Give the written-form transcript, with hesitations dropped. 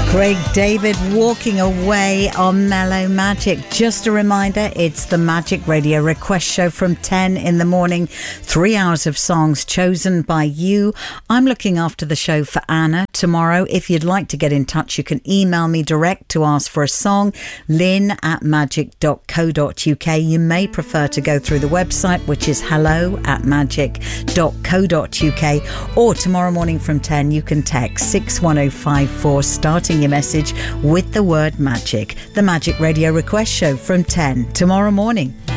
Craig David, Walking Away on Mellow Magic. Just a reminder, it's the Magic Radio Request Show from 10 in the morning. 3 hours of songs chosen by you. I'm looking after the show for Anna tomorrow. If you'd like to get in touch, you can email me direct to ask for a song, lynn@magic.co.uk. You may prefer to go through the website, which is hello@magic.co.uk. Or tomorrow morning from 10, you can text 61054, starting your message with the word magic. The Magic Radio Request Show from 10 tomorrow morning.